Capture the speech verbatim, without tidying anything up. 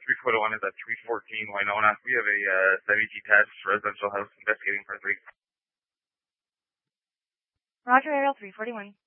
three forty-one is at three fourteen Winona. We have a uh, seven detached residential house investigating for three. Roger, Ariel three forty-one.